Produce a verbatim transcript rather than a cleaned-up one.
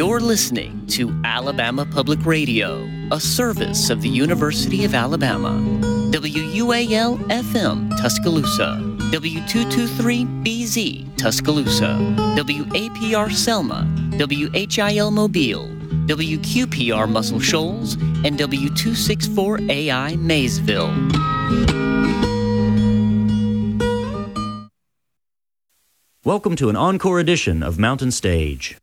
You're listening to Alabama Public Radio, a service of the University of Alabama. W U A L F M Tuscaloosa, W two twenty-three B Z Tuscaloosa, W A P R Selma, W H I L Mobile, W Q P R Muscle Shoals, and W two sixty-four A I Maysville. Welcome to an encore edition of Mountain Stage.